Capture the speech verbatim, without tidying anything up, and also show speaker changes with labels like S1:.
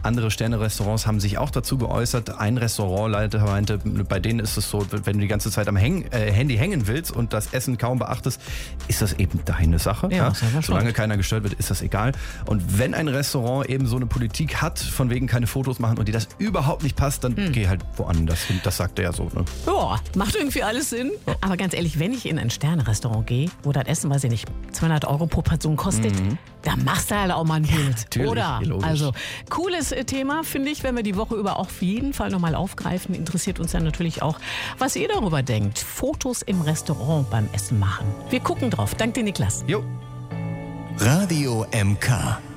S1: Andere Sterne-Restaurants haben sich auch dazu geäußert. Ein Restaurantleiter meinte, bei denen ist es so, wenn du die ganze Zeit am Häng, äh, Handy hängen willst und das Essen kaum beachtest, ist das eben deine Sache.
S2: Ja,
S1: ja?
S2: selber
S1: Solange
S2: schuld.
S1: keiner gestört wird, ist das egal. Und wenn ein Restaurant eben so eine Politik hat, von wegen keine Fotos machen und dir das überhaupt nicht passt, dann
S2: Hm.
S1: geh halt woanders hin. Das sagt er ja so. Ne?
S2: Ja, macht irgendwie alles Sinn. Aber ganz ehrlich, wenn ich in ein Sterne-Restaurant gehe, wo das Essen, weiß ich nicht, zweihundert Euro pro Person kostet, da machst du halt auch mal ein Bild.
S1: natürlich,
S2: Oder?
S1: logisch.
S2: Also, cooles äh, Thema, finde ich, wenn wir die Woche über auch auf jeden Fall nochmal aufgreifen. Interessiert uns ja natürlich auch, was ihr darüber denkt. Fotos im Restaurant beim Essen machen. Wir gucken drauf. Dank dir, Niklas.
S1: Jo.
S3: Radio M K.